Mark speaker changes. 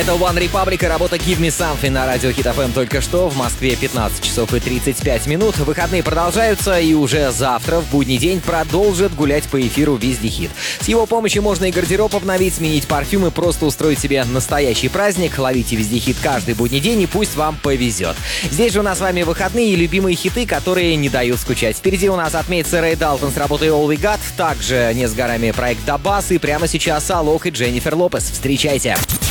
Speaker 1: Это One Republic и работа Give Me Something на радио Hit FM только что. В Москве 15 часов и 35 минут. Выходные продолжаются, и уже завтра, в будний день, продолжит гулять по эфиру Везде Хит. С его помощью можно и гардероб обновить, сменить парфюм и просто устроить себе настоящий праздник. Ловите Везде Хит каждый будний день, и пусть вам повезет. Здесь же у нас с вами выходные и любимые хиты, которые не дают скучать. Впереди у нас отметится Рэй Далтон с работой All We Got. Также не с горами проект Dabas. И прямо сейчас Алок и Дженнифер Лопес. Встречайте!